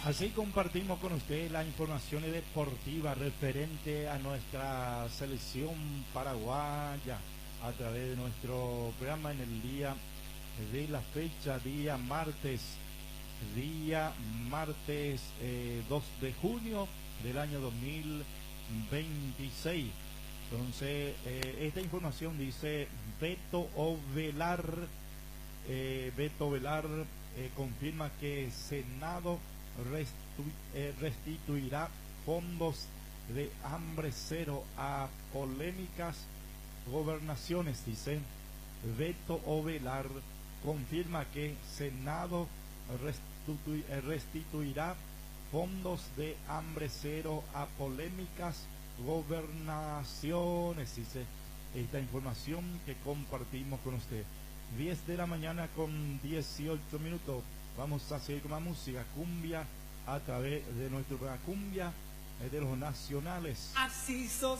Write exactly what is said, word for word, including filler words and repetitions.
Así compartimos con usted las informaciones deportivas referente a nuestra selección paraguaya a través de nuestro programa en el día de la fecha, día martes, día martes eh, dos de junio del año dos mil veintiséis. Entonces, eh, esta información dice Beto Ovelar, eh, Beto Ovelar eh, confirma que Senado restu eh, restituirá fondos de hambre cero a polémicas gobernaciones, dice Beto Ovelar, confirma que Senado restitu eh, restituirá fondos de hambre cero a polémicas gobernaciones, dice esta información que compartimos con usted. diez de la mañana con dieciocho minutos. Vamos a seguir con la música cumbia a través de nuestro programa Cumbia de los Nacionales. Así sos.